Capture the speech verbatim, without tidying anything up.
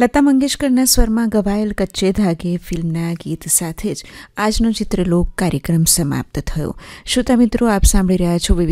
લતા મંગેશકરના સ્વરમાં ગવાયેલ કચ્ચે ધાગે ફિલ્મના ગીત સાથે જ આજનો ચિત્રલોક કાર્યક્રમ સમાપ્ત થયો. શ્રોતા મિત્રો, આપ સાંભળી રહ્યા છો